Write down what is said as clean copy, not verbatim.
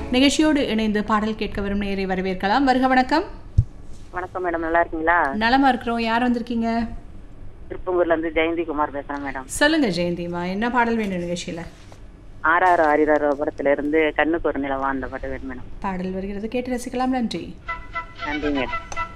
நிகழ்ச்சியோடு இணைந்து பாடல் கேட்க வரும் நேரை வரவேற்கலாம். வருக வணக்கம். வணக்கம் மேடம், நல்லா இருக்கீங்களா? நலமா இருக்கிறோம். யார் வந்திருக்கீங்க? திருப்பங்கூர்ல இருந்து ஜெயந்தி குமார் பேசுறேன் மேடம். சொல்லுங்க ஜெயந்திமா, என்ன பாடல் வேணும் நிகழ்ச்சியில? ஆறாறு ஆரிராரோ படத்துல இருந்து கண்ணுக்கு ஒரு நிலவா அந்த பாட்டு வேணும் மேடம். பாடல் வருகிறது, கேட்டு ரசிக்கலாம். நன்றி. நன்றி மேடம்.